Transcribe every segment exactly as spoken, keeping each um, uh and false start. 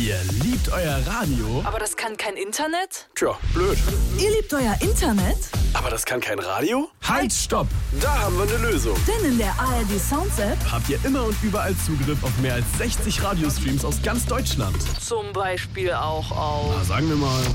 Ihr liebt euer Radio? Aber das kann kein Internet? Tja, blöd. Ihr liebt euer Internet? Aber das kann kein Radio? Halt, stopp! Da haben wir eine Lösung. Denn in der A R D Sounds App habt ihr immer und überall Zugriff auf mehr als sechzig Radiostreams aus ganz Deutschland. zum Beispiel auch auf Na, sagen wir mal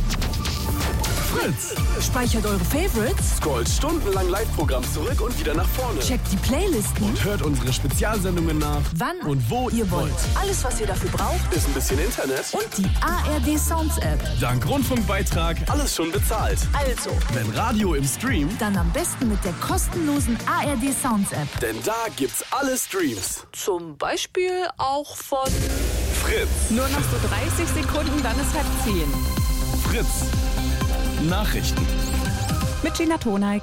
Fritz. speichert eure Favorites, Scrollt stundenlang Live-Programm zurück und wieder nach vorne. checkt die Playlisten, Und hört unsere Spezialsendungen nach, wann und wo ihr wollt. Alles, was ihr dafür braucht Ist ein bisschen Internet und die A R D Sounds App. dank Rundfunkbeitrag alles schon bezahlt. Also, Wenn Radio im Stream, dann am besten mit der kostenlosen A R D Sounds App. denn da gibt's alle Streams. Zum Beispiel auch von Fritz. Nur noch so dreißig Sekunden, dann ist halb zehn. Fritz. Nachrichten. Mit Gina Toneik.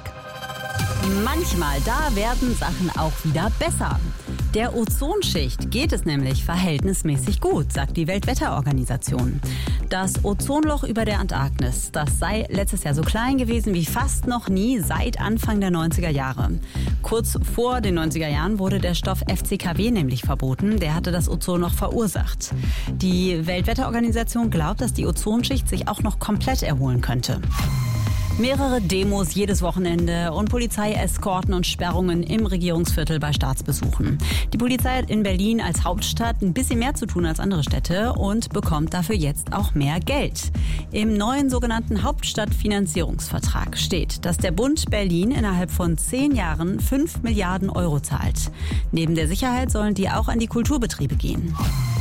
Manchmal, da werden Sachen auch wieder besser. Der Ozonschicht geht es nämlich verhältnismäßig gut, sagt die Weltwetterorganisation. Das Ozonloch über der Antarktis, das sei letztes Jahr so klein gewesen wie fast noch nie seit Anfang der neunziger Jahre. Kurz vor den neunziger Jahren wurde der Stoff F C K W nämlich verboten. Der hatte das Ozonloch verursacht. Die Weltwetterorganisation glaubt, dass die Ozonschicht sich auch noch komplett erholen könnte. Mehrere Demos jedes Wochenende und Polizeieskorten und Sperrungen im Regierungsviertel bei Staatsbesuchen. Die Polizei hat in Berlin als Hauptstadt ein bisschen mehr zu tun als andere Städte und bekommt dafür jetzt auch mehr Geld. Im neuen sogenannten Hauptstadtfinanzierungsvertrag steht, dass der Bund Berlin innerhalb von zehn Jahren fünf Milliarden Euro zahlt. Neben der Sicherheit sollen die auch an die Kulturbetriebe gehen.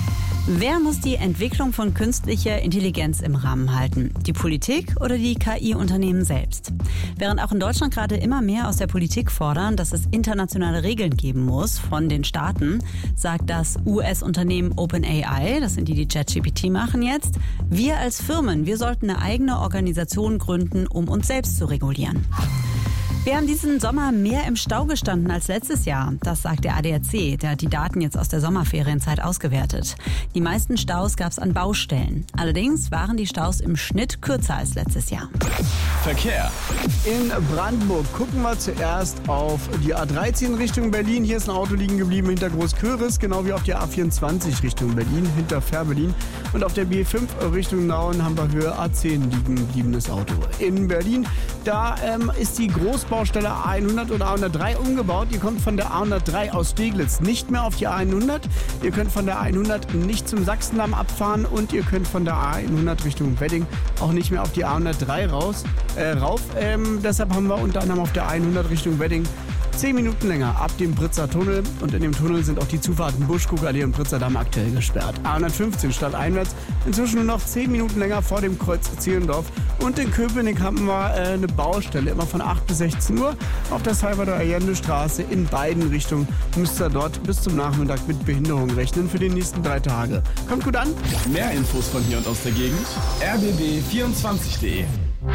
Wer muss die Entwicklung von künstlicher Intelligenz im Rahmen halten? Die Politik oder die K I-Unternehmen selbst? Während auch in Deutschland gerade immer mehr aus der Politik fordern, dass es internationale Regeln geben muss von den Staaten, sagt das U S-Unternehmen OpenAI, das sind die, die ChatGPT machen jetzt, wir als Firmen, wir sollten eine eigene Organisation gründen, um uns selbst zu regulieren. Wir haben diesen Sommer mehr im Stau gestanden als letztes Jahr. Das sagt der A D A C. Der hat die Daten jetzt aus der Sommerferienzeit ausgewertet. Die meisten Staus gab es an Baustellen. Allerdings waren die Staus im Schnitt kürzer als letztes Jahr. Verkehr. In Brandenburg gucken wir zuerst auf die A dreizehn Richtung Berlin. Hier ist ein Auto liegen geblieben hinter Großköris, genau wie auf der A vierundzwanzig Richtung Berlin, hinter Fährberlin. Und auf der B fünf Richtung Nauen haben wir Höhe A zehn liegen gebliebenes Auto. In Berlin, da ähm, ist die Großbaustelle A hundert und A hundertdrei umgebaut. Ihr kommt von der A hundertdrei aus Steglitz nicht mehr auf die A hundert. Ihr könnt von der A hundert nicht zum Sachsendamm abfahren und ihr könnt von der A hundert Richtung Wedding auch nicht mehr auf die A hundertdrei raus. Äh, rauf. Ähm, deshalb haben wir unter anderem auf der A hundert Richtung Wedding zehn Minuten länger ab dem Britzer Tunnel. Und in dem Tunnel sind auch die Zufahrten Buschkuckallee und Britzer Damm aktuell gesperrt. A hundertfünfzehn stadteinwärts inzwischen nur noch zehn Minuten länger vor dem Kreuz Zehlendorf. Und in Köpenick haben wir äh, eine Baustelle, immer von acht bis sechzehn Uhr auf der Salvador-Allende-Straße in beiden Richtungen. Müsst ihr dort bis zum Nachmittag mit Behinderung rechnen für die nächsten drei Tage. Kommt gut an. Mehr Infos von hier und aus der Gegend. r b b vierundzwanzig punkt d e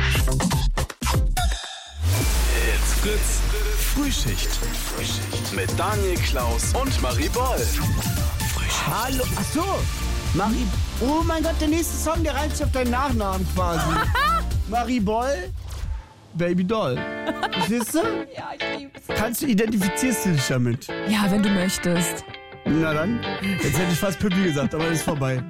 It's Fritz. Frühschicht. Mit Daniel Klaus und Marie Boll. Hallo. Ach so. Marie. Oh mein Gott, der nächste Song, der reimt sich auf deinen Nachnamen quasi. Marie Boll. Baby Doll. Siehst du? Ja, ich lieb's. Kannst du, identifizierst du dich damit? Ja, wenn du möchtest. Na dann. Jetzt hätte ich fast Pippi gesagt, aber das ist vorbei.